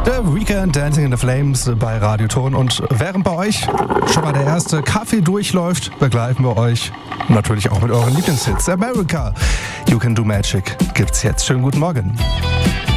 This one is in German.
The Weekend Dancing in the Flames bei Radio Ton. Und während bei euch schon mal der erste Kaffee durchläuft, begleiten wir euch natürlich auch mit euren Lieblingshits. America, You Can Do Magic gibt's jetzt. Schönen guten Morgen.